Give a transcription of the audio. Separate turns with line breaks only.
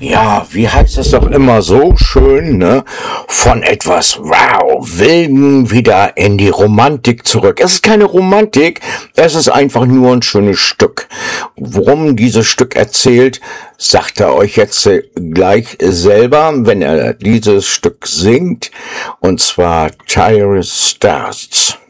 Ja, wie heißt es doch immer so schön, ne? Von etwas, wow, Wilden wieder in die Romantik zurück. Es ist keine Romantik, es ist einfach nur ein schönes Stück. Worum dieses Stück erzählt, sagt er euch jetzt gleich selber, wenn er dieses Stück singt, und zwar Tire Stars.